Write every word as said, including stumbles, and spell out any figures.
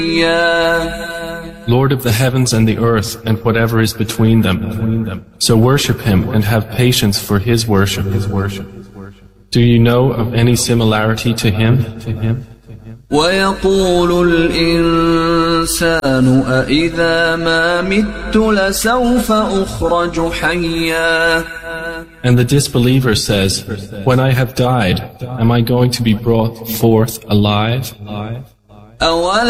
Lord of the heavens and the earth and whatever is between them. So worship Him and have patience for His worship. Do you know of any similarity to Him? وَيَقُولُ الْإِنسَانُ أَإِذَا مَا مِتُّ لَسَوْفَ أُخْرَجُ حَيًّا. And the disbeliever says, when I have died, am I going to be brought forth alive?